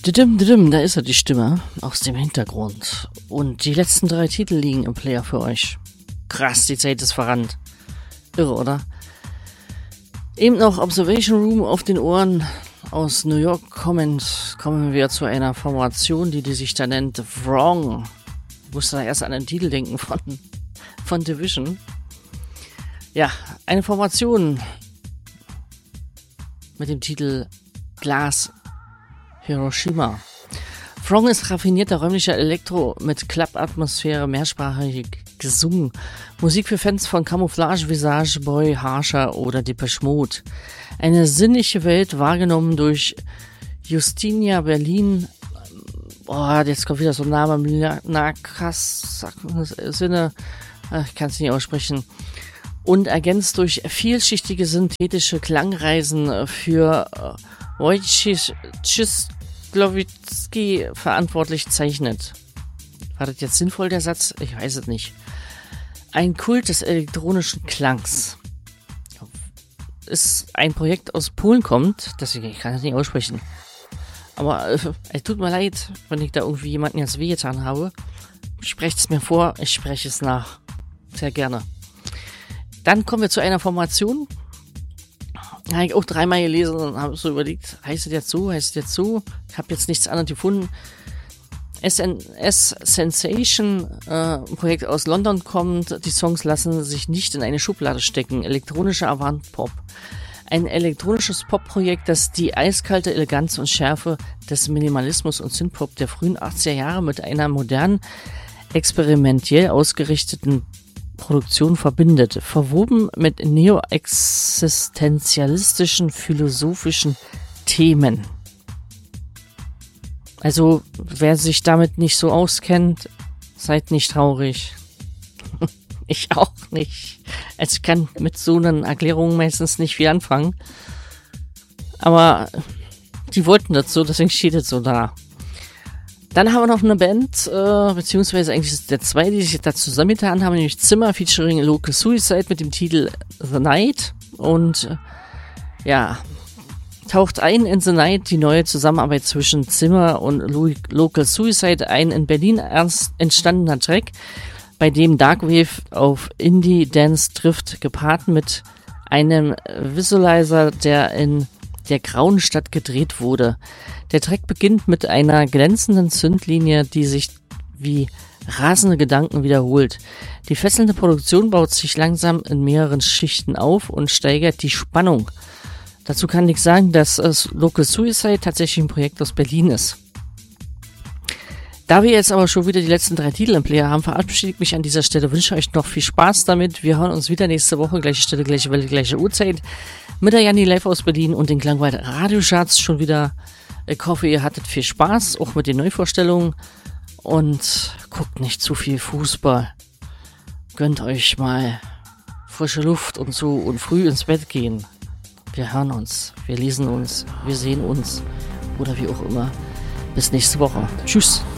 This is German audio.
Da ist er, die Stimme aus dem Hintergrund. Und die letzten 3 Titel liegen im Player für euch. Krass, die Zeit ist verrannt. Irre, oder? Eben noch Observation Room auf den Ohren. Aus New York kommen wir zu einer Formation, die sich da nennt Wrong. Ich musste da erst an den Titel denken von Division. Ja, eine Formation mit dem Titel Glass Hiroshima. Wrong ist raffinierter räumlicher Elektro mit Club-Atmosphäre, mehrsprachig gesungen. Musik für Fans von Camouflage, Visage, Boy, Harsher oder Depeche Mode. Eine sinnliche Welt wahrgenommen durch Justinia Berlin. Jetzt kommt wieder so ein Name. Sinne. Ich kann es nicht aussprechen. Und ergänzt durch vielschichtige synthetische Klangreisen für Wojciech Czyslowski verantwortlich zeichnet. War das jetzt sinnvoll, der Satz? Ich weiß es nicht. Ein Kult des elektronischen Klangs. Ist ein Projekt aus Polen kommt, deswegen ich kann es nicht aussprechen. Aber es tut mir leid, wenn ich da irgendwie jemanden jetzt wehgetan habe. Sprecht es mir vor, ich spreche es nach. Sehr gerne. Dann kommen wir zu einer Formation. Habe ich auch 3-mal gelesen und habe so überlegt, heißt es jetzt so? Ich habe jetzt nichts anderes gefunden. SNS Sensation, ein Projekt aus London kommt. Die Songs lassen sich nicht in eine Schublade stecken. Elektronischer Avant-Pop. Ein elektronisches Pop-Projekt, das die eiskalte Eleganz und Schärfe des Minimalismus und Synthpop der frühen 80er Jahre mit einer modernen, experimentell ausgerichteten Produktion verbindet, verwoben mit neo-existenzialistischen philosophischen Themen. Also, wer sich damit nicht so auskennt, seid nicht traurig. Ich auch nicht. Also ich kann mit so einer Erklärung meistens nicht viel anfangen. Aber die wollten das so, deswegen steht es so da. Dann haben wir noch eine Band, beziehungsweise eigentlich ist es der 2, die sich da zusammengetan haben, nämlich Zimmer featuring Local Suicide mit dem Titel The Night. Und taucht ein in The Night, die neue Zusammenarbeit zwischen Zimmer und Local Suicide, ein in Berlin entstandener Track, bei dem Darkwave auf Indie-Dance trifft, gepaart mit einem Visualizer, der in der grauen Stadt gedreht wurde. Der Track beginnt mit einer glänzenden Synth-Linie, die sich wie rasende Gedanken wiederholt. Die fesselnde Produktion baut sich langsam in mehreren Schichten auf und steigert die Spannung. Dazu kann ich sagen, dass Local Suicide tatsächlich ein Projekt aus Berlin ist. Da wir jetzt aber schon wieder die letzten 3 Titel im Player haben, verabschiede ich mich an dieser Stelle, wünsche euch noch viel Spaß damit. Wir hören uns wieder nächste Woche, gleiche Stelle, gleiche Welle, gleiche Uhrzeit, mit der Janni live aus Berlin und den Klangwald Radiocharts schon wieder. Ich hoffe, ihr hattet viel Spaß, auch mit den Neuvorstellungen, und guckt nicht zu viel Fußball. Gönnt euch mal frische Luft und so und früh ins Bett gehen. Wir hören uns, wir lesen uns, wir sehen uns oder wie auch immer. Bis nächste Woche. Tschüss.